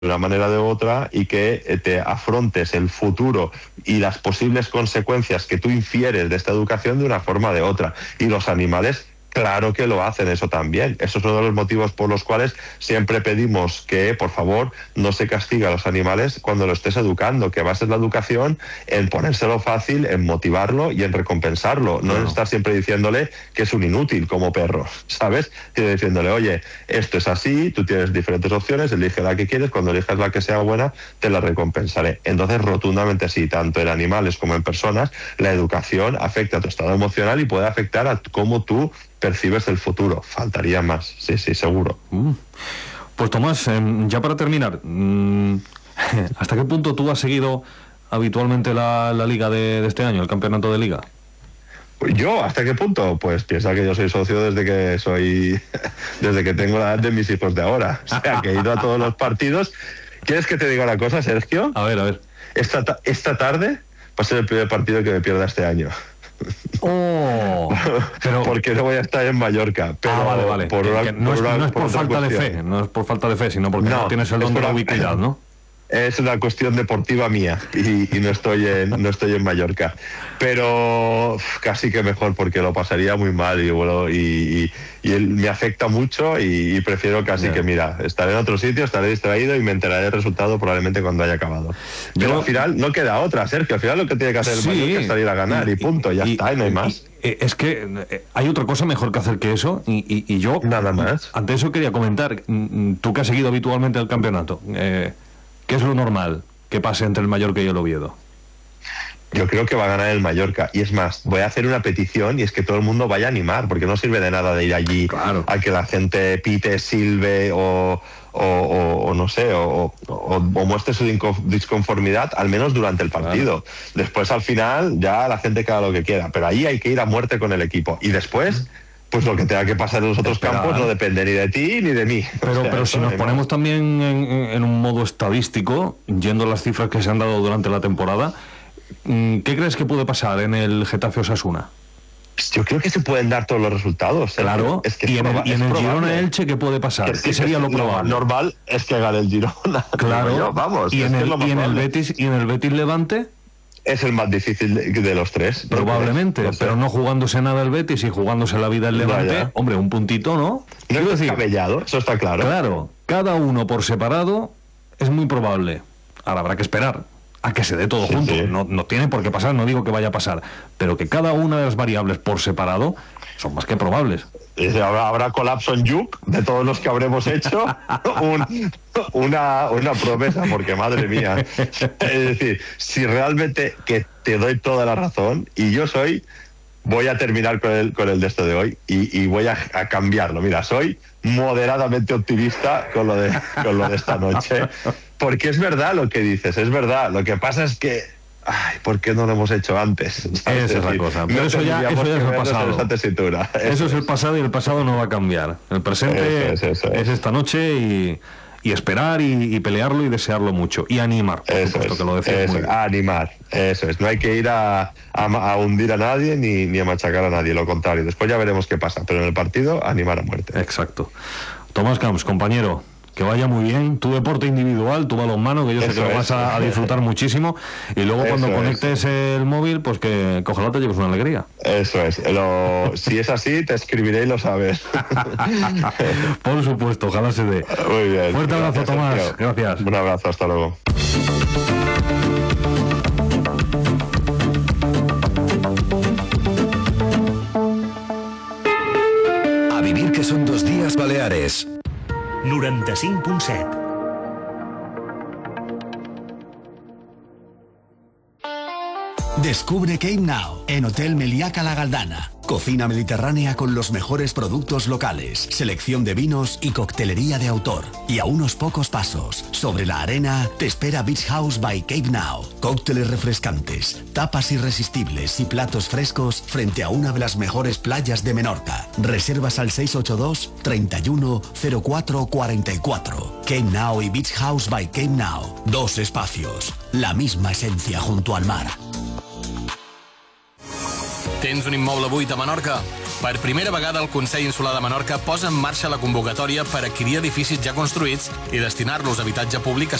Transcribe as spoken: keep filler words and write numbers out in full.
de una manera u otra y que te afrontes el futuro y las posibles consecuencias que tú infieres de esta educación de una forma o de otra. Y los animales, claro que lo hacen eso también. Eso es uno de los motivos por los cuales siempre pedimos que, por favor, no se castigue a los animales cuando lo estés educando, que bases la educación en ponérselo fácil, en motivarlo y en recompensarlo, no en estar siempre diciéndole que es un inútil como perro, ¿sabes? Y diciéndole, oye, esto es así, tú tienes diferentes opciones, elige la que quieres, cuando elijas la que sea buena, te la recompensaré. Entonces, rotundamente sí, tanto en animales como en personas, la educación afecta a tu estado emocional y puede afectar a cómo tú percibes el futuro. Faltaría más, sí, sí, seguro. Mm. Pues Tomás, eh, ya para terminar, mm, ¿hasta qué punto tú has seguido habitualmente la, la liga de, de este año, el campeonato de liga? ¿Yo? ¿Hasta qué punto? Pues piensa que yo soy socio desde que soy desde que tengo la edad de mis hijos de ahora. O sea, que he ido a todos los partidos. ¿Quieres que te diga una cosa, Sergio? A ver, a ver. Esta, ta- esta tarde va a ser el primer partido que me pierda este año. Oh, pero... Porque no voy a estar en Mallorca. Pero ah, vale, vale. Por que, una, que no, por es, una, no es por, por falta de cuestión. fe, no es por falta de fe, sino porque no, no tienes el don de la ubicuidad, ¿no? Es una cuestión deportiva mía y, y no estoy en no estoy en Mallorca, pero uf, casi que mejor, porque lo pasaría muy mal y bueno, y, y, y él me afecta mucho y, y prefiero casi yeah. que mira, estaré en otro sitio, estaré distraído y me enteraré del resultado probablemente cuando haya acabado. Pero Yo... al final no queda otra, Sergio, al final lo que tiene que hacer el sí, Mallorca es salir a ganar y, y punto, ya y, está, y no hay más. Y, es que hay otra cosa mejor que hacer que eso y, y, y yo... Nada más. Ante eso quería comentar, tú que has seguido habitualmente el campeonato... Eh, ¿qué es lo normal que pase entre el Mallorca y el Oviedo? Yo creo que va a ganar el Mallorca. Y es más, voy a hacer una petición y es que todo el mundo vaya a animar, porque no sirve de nada de ir allí claro. a que la gente pite, silbe o, o, o, o no sé, o, o, o muestre su disconformidad, al menos durante el partido. Claro. Después, al final, ya la gente que haga lo que quiera. Pero ahí hay que ir a muerte con el equipo. Y después... pues lo que tenga que pasar en los otros Esperar. campos no depende ni de ti ni de mí. Pero, o sea, pero si nos ponemos más. también en, en un modo estadístico, yendo a las cifras que se han dado durante la temporada, ¿qué crees que puede pasar en el Getafe Osasuna? Yo creo que se pueden dar todos los resultados. Claro, es que y, es en el, y en el Girona Elche, ¿qué puede pasar? ¿Qué sería lo probable? Normal es que gane el Girona. Claro, yo, vamos. ¿Y, es en que el, es lo más y en el probable. Betis y en el Betis Levante? Es el más difícil de, de los tres. Probablemente, no sé. Pero no jugándose nada el Betis y jugándose la vida el Levante. Vaya. Hombre, un puntito, ¿no? No es descabellado, eso está claro. Claro, cada uno por separado es muy probable. Ahora habrá que esperar a que se dé todo sí, junto. Sí. No, no tiene por qué pasar, no digo que vaya a pasar, pero que cada una de las variables por separado son más que probables. Habrá, habrá colapso en Yuc de todos los que habremos hecho un, una, una promesa, porque madre mía, es decir, si realmente que te doy toda la razón y yo soy, voy a terminar con el, con el de esto de hoy y, y voy a, a cambiarlo, mira, soy moderadamente optimista con lo de, con lo de esta noche, porque es verdad lo que dices, es verdad, lo que pasa es que ay, ¿por qué no lo hemos hecho antes? Esa es la cosa. Pero eso ya, eso ya es el pasado. Eso, eso es el pasado y el pasado no va a cambiar. El presente eso es, eso es. es esta noche y, y esperar y, y pelearlo y desearlo mucho. Y animar, por eso supuesto, es, que lo decías eso muy es, bien. animar, eso es. No hay que ir a, a, a hundir a nadie ni, ni a machacar a nadie, lo contrario. Después ya veremos qué pasa. Pero en el partido, animar a muerte. Exacto. Tomás Camps, compañero, que vaya muy bien, tu deporte individual, tu balonmano, que yo Eso sé que lo vas a, a disfrutar muchísimo, y luego Eso cuando conectes es. el móvil, pues que, que ojalá te lleves una alegría. Eso es, lo, si es así, te escribiré y lo sabes. Por supuesto, ojalá se dé. Muy bien. Fuerte abrazo, Gracias, Tomás. Sergio. Gracias. Un abrazo, hasta luego. A vivir que son dos días Baleares. noranta-cinc punt set. Descubre Cape Now en Hotel Meliaca La Galdana. Cocina mediterránea con los mejores productos locales, selección de vinos y coctelería de autor. Y a unos pocos pasos, sobre la arena, te espera Beach House by Cape Now. Cócteles refrescantes, tapas irresistibles y platos frescos frente a una de las mejores playas de Menorca. Reservas al seis ocho dos, treinta y uno, cero cuatro cuarenta y cuatro. Cape Now y Beach House by Cape Now. Dos espacios, la misma esencia junto al mar. Tens un immoble buit a Menorca? Per primera vegada el Consell Insular de Menorca posa en marxa la convocatòria per adquirir edificis ja construïts i destinar-los a habitatge públic